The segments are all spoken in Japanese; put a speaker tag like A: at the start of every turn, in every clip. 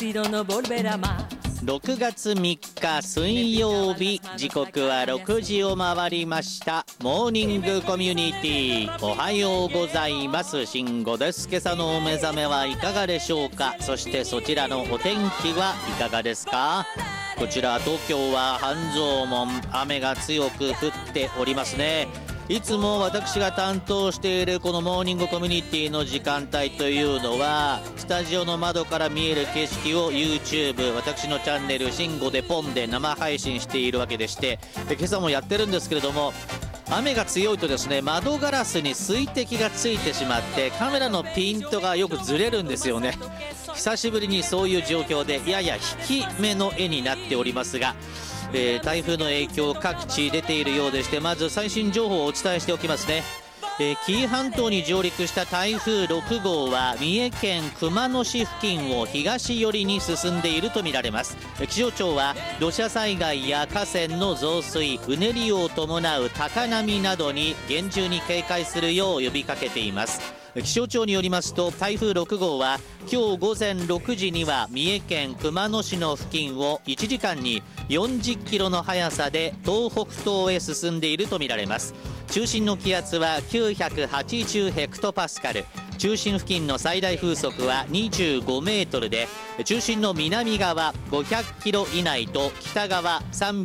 A: 6月3日水曜日、時刻は6時を回りました。モーニングコミュニティ、おはようございます。慎吾です。今朝のお目覚めはいかがでしょうか。そしてそちらのお天気はいかがですか。こちら東京は半蔵門、雨が強く降っておりますね。いつも私が担当しているこのモーニングコミュニティの時間帯というのは、スタジオの窓から見える景色を YouTube、 私のチャンネル慎吾でポンで生配信しているわけでして、今朝もやってるんですけれども、雨が強いとですね、窓ガラスに水滴がついてしまってカメラのピントがよくずれるんですよね。久しぶりにそういう状況でやや引き目の絵になっておりますが、台風の影響各地出ているようでして、まず最新情報をお伝えしておきますね。紀伊半島に上陸した台風6号は三重県熊野市付近を東寄りに進んでいるとみられます。気象庁は土砂災害や河川の増水、うねりを伴う高波などに厳重に警戒するよう呼びかけています。気象庁によりますと、台風6号は今日午前6時には三重県熊野市の付近を1時間に40キロの速さで東北東へ進んでいるとみられます。中心の気圧は980ヘクトパスカル、中心付近の最大風速は25メートルで、中心の南側500キロ以内と北側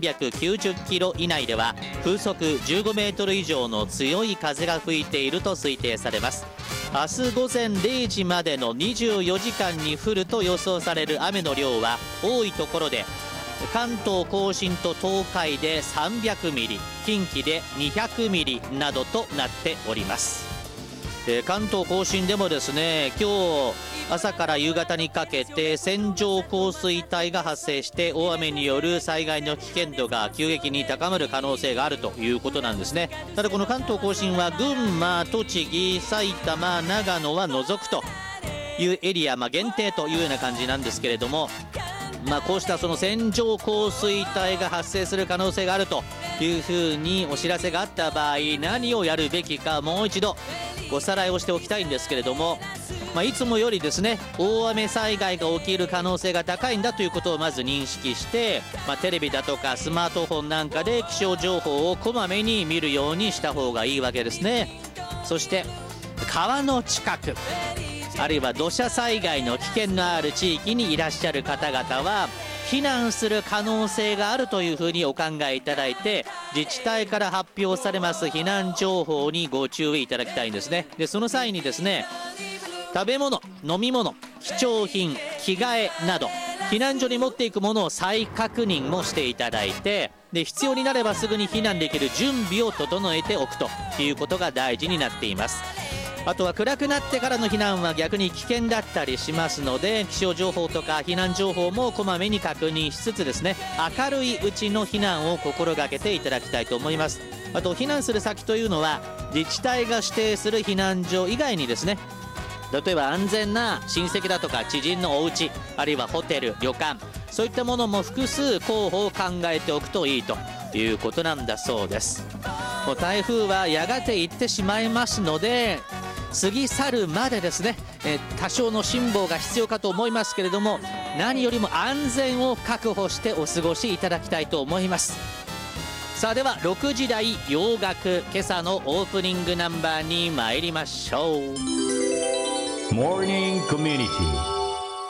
A: 390キロ以内では風速15メートル以上の強い風が吹いていると推定されます。明日午前0時までの24時間に降ると予想される雨の量は、多いところで関東甲信と東海で300ミリ、近畿で200ミリなどとなっております。関東甲信でもですね、今日朝から夕方にかけて線状降水帯が発生して、大雨による災害の危険度が急激に高まる可能性があるということなんですね。ただこの関東甲信は群馬、栃木、埼玉、長野は除くというエリア、限定というような感じなんですけれども、こうしたその線状降水帯が発生する可能性があるというふうにお知らせがあった場合、何をやるべきかもう一度おさらいをしておきたいんですけれども、いつもよりですね、大雨災害が起きる可能性が高いんだということをまず認識して、テレビだとかスマートフォンなんかで気象情報をこまめに見るようにした方がいいわけですね。そして川の近く、あるいは土砂災害の危険のある地域にいらっしゃる方々は避難する可能性があるというふうにお考えいただいて、自治体から発表されます避難情報にご注意いただきたいんですね。でその際にですね、食べ物、飲み物、貴重品、着替えなど避難所に持っていくものを再確認もしていただいて、で必要になればすぐに避難できる準備を整えておくということが大事になっています。あとは暗くなってからの避難は逆に危険だったりしますので、気象情報とか避難情報もこまめに確認しつつですね、明るいうちの避難を心がけていただきたいと思います。あと避難する先というのは自治体が指定する避難所以外にですね、例えば安全な親戚だとか知人のお家、あるいはホテル、旅館、そういったものも複数候補を考えておくといいということなんだそうです。もう台風はやがて行ってしまいますので、過ぎ去るまでですね、多少の辛抱が必要かと思いますけれども、何よりも安全を確保してお過ごしいただきたいと思います。さあでは6時台洋楽、今朝のオープニングナンバーに参りましょう。
B: モーニングコミュニティ